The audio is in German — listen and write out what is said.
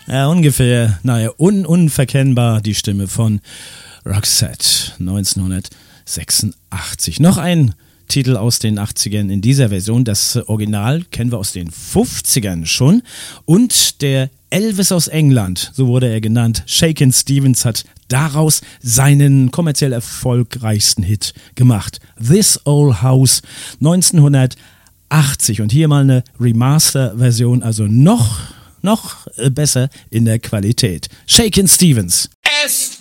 Ja, ungefähr, unverkennbar die Stimme von Roxette 1986. Noch ein Titel aus den 80ern in dieser Version. Das Original kennen wir aus den 50ern schon. Und der Elvis aus England, so wurde er genannt, Shakin' Stevens, hat daraus seinen kommerziell erfolgreichsten Hit gemacht. This Old House 1980. Und hier mal eine Remaster-Version, also noch besser in der Qualität. Shakin' Stevens.